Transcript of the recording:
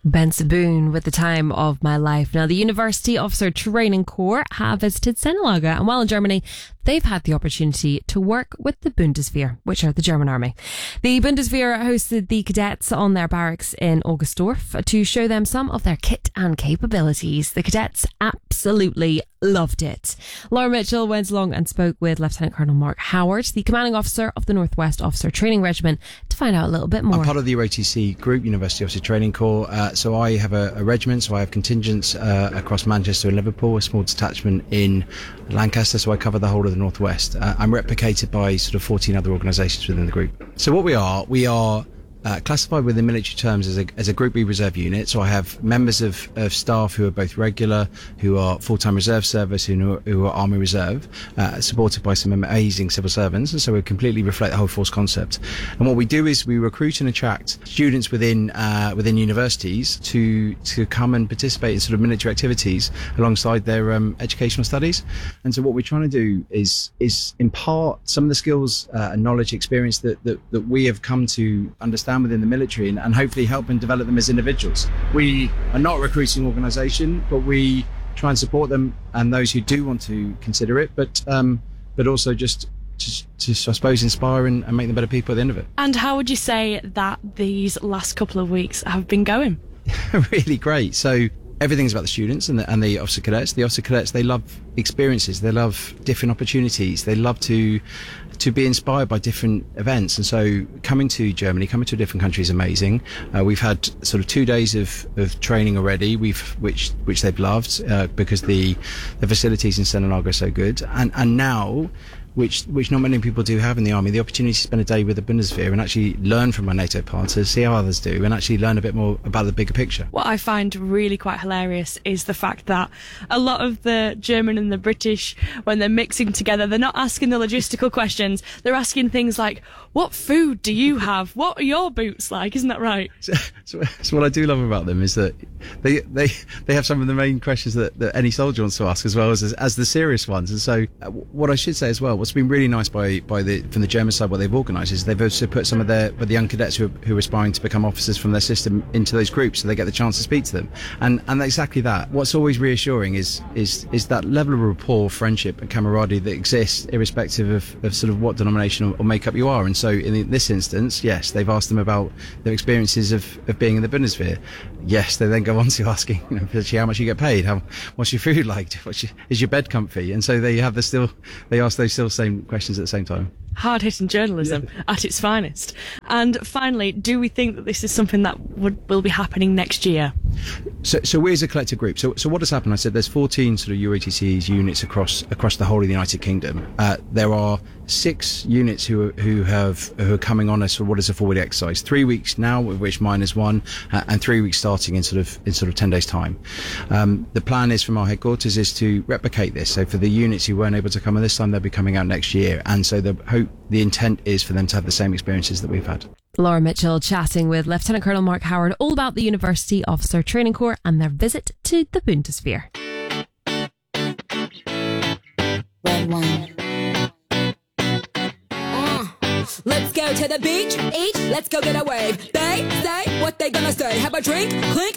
Ben Saboon with The Time of My Life. Now, the University Officer Training Corps have visited Sinalaga, and while in Germany, they've had the opportunity to work with the Bundeswehr, which are the German army. The Bundeswehr hosted the cadets on their barracks in Augustdorf to show them some of their kit and capabilities. The cadets absolutely loved it. Laura Mitchell went along and spoke with Lieutenant Colonel Mark Howard, the commanding officer of the Northwest Officer Training Regiment, to find out a little bit more. I'm part of the UATC group, University Officer Training Corps. So I have a regiment, so I have contingents across Manchester and Liverpool, a small detachment in Lancaster, so I cover the whole of the Northwest. I'm replicated by sort of 14 other organisations within the group. So what we are classified within military terms as a Group B reserve unit. So I have members of staff who are both regular, who are full-time reserve service, who are Army Reserve, supported by some amazing civil servants, and so we completely reflect the whole force concept. And what we do is we recruit and attract students within universities to come and participate in sort of military activities alongside their educational studies. And so what we're trying to do is impart some of the skills and knowledge, experience that we have come to understand within the military, and hopefully help and develop them as individuals. We are not a recruiting organisation, but we try and support them and those who do want to consider it, but also just I suppose inspire and make them better people at the end of it. And how would you say that these last couple of weeks have been going? Really great. So everything's about the students and the officer cadets. The officer cadets, they love experiences, they love different opportunities, they love to be inspired by different events. And so coming to Germany, coming to a different country is amazing. We've had sort of 2 days of training already, which they've loved because the facilities in Sinalaga are so good. And now, which not many people do have in the army, the opportunity to spend a day with the Bundeswehr and actually learn from our NATO partners, see how others do, and actually learn a bit more about the bigger picture. What I find really quite hilarious is the fact that a lot of the German and the British, when they're mixing together, they're not asking the logistical questions. They're asking things like, what food do you have? What are your boots like? Isn't that right? So what I do love about them is that they have some of the main questions that any soldier wants to ask, as well as the serious ones. And so what I should say as well, what's been really nice from the German side, what they've organised is they've also put some of the young cadets who are aspiring to become officers from their system into those groups, so they get the chance to speak to them. And exactly that. What's always reassuring is that level of rapport, friendship and camaraderie that exists irrespective of sort of what denomination or makeup you are. And so in this instance, yes, they've asked them about their experiences of being in the Bundeswehr. Yes, they then go on to asking, how much you get paid, what's your food like, is your bed comfy? And so they ask those still same questions at the same time. Hard-hitting journalism at its finest. And finally, do we think that this is something that will be happening next year? So we as a collective group, so what has happened, I said there's 14 sort of UATC's units across the whole of the United Kingdom. There are 6 units who are coming on as what is a 4-week exercise. 3 weeks now, of which mine is 1, and 3 weeks starting in sort of 10 days time. The plan is from our headquarters is to replicate this. So for the units who weren't able to come on this time, they'll be coming out next year. And so the intent is for them to have the same experiences that we've had. Laura Mitchell chatting with Lieutenant Colonel Mark Howard all about the University Officer Training Corps and their visit to the Bundeswehr. Red wine. Let's go to the beach, let's go get a wave. They say what they gonna say. Have a drink, clink.